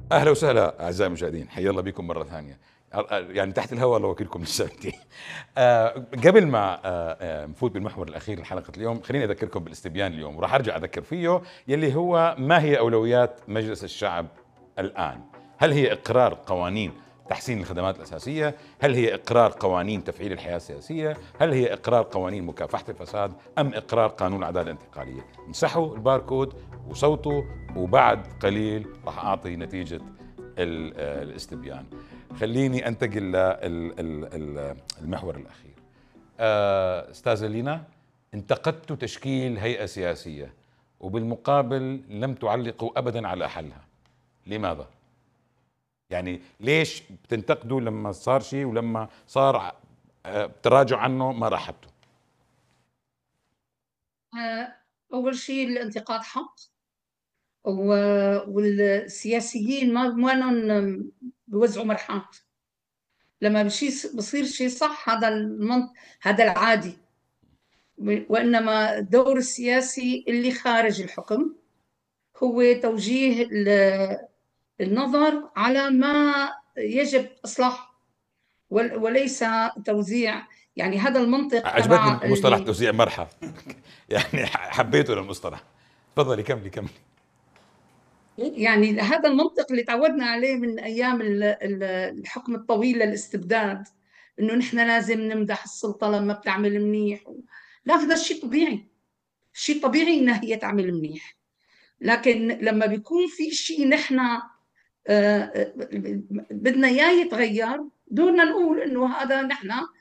اهلا وسهلا اعزائي المشاهدين، حيا الله بكم مره ثانيه. يعني تحت الهواء الله وكيلكم للسعوديه. قبل ما نفوت بالمحور الاخير لحلقه اليوم، خليني اذكركم بالاستبيان اليوم، وراح ارجع اذكر فيه يلي هو ما هي اولويات مجلس الشعب الان؟ هل هي اقرار قوانين تحسين الخدمات الاساسيه؟ هل هي اقرار قوانين تفعيل الحياه السياسيه؟ هل هي اقرار قوانين مكافحه الفساد؟ ام اقرار قانون العداله الانتقاليه؟ امسحوا الباركود وصوتوا، وبعد قليل راح اعطي نتيجه الاستبيان. خليني انتقل للمحور الاخير. استاذه لينا، انتقدت تشكيل هيئه سياسيه وبالمقابل لم تعلقوا ابدا على حلها، لماذا؟ يعني ليش بتنتقدوا لما صار شيء ولما صار تراجع عنه ما رحبتوا؟ أول شيء الانتقاد حق، والسياسيين ما لهم بيوزعوا مرحات. لما بصير شيء صح، هذا العادي. وإنما الدور السياسي اللي خارج الحكم هو توجيه النظر على ما يجب إصلاحه، وليس توزيع. يعني هذا المنطق عجبتني تبع مصطلح توزيع مرحى. يعني حبيته للمصطلح. تفضلي كملي كملي. يعني هذا المنطق اللي تعودنا عليه من أيام الحكم الطويل للاستبداد، إنه نحن لازم نمدح السلطة لما بتعمل منيح. لا، هذا الشيء طبيعي. شيء طبيعي إنها هي تعمل منيح، لكن لما بيكون في شيء نحن بدنا إياه يتغير، دورنا نقول إنه هذا نحن